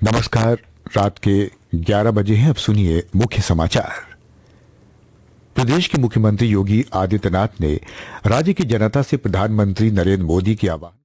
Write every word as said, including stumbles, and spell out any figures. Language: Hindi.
नमस्कार। रात के ग्यारह बजे हैं। अब सुनिए मुख्य समाचार। प्रदेश के मुख्यमंत्री योगी आदित्यनाथ ने राज्य की जनता से प्रधानमंत्री नरेंद्र मोदी की आवाज